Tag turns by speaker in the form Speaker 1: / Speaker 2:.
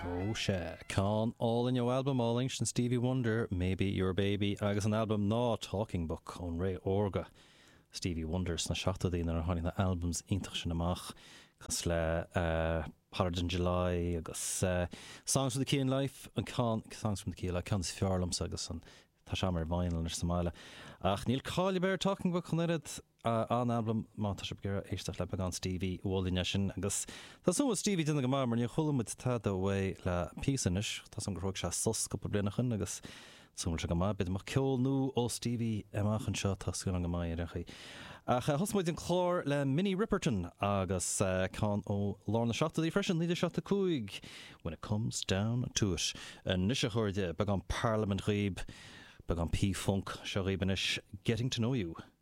Speaker 1: Oh, Con all in your album, all ancient Stevie Wonder, Maybe Your Baby, agus an album ná Talking Book on Ray Orga. Stevie Wonders na seachta dí ar tháinig na albums ítach sin amach, cos le Hard in July, agus Songs from the Key in Life, and Songs from the Key in Life, Cans Fiarlams agus an tá sé mar vinyl ar Somália. Ach níl cáile bear Talking Book chun irid an album má tá sé gur éisteach le began Stevie Waldine sin agus tá so Stevie duna go mar ní cholamid tá do bhé le písanis tá som goróg se sus go blinachan agus súmil se go má bid mar ceol nó ó Stevie amach an seo tá sún go mai ar chi. Ach hosmuid an chlár le Minnie Riperton agus can ó Lorna Seachtaí freisin líidir seachta cúig When It Comes Down to It. Nisise chuirde began Parliament Riib began P-Funk seo ribanis Getting to Know You.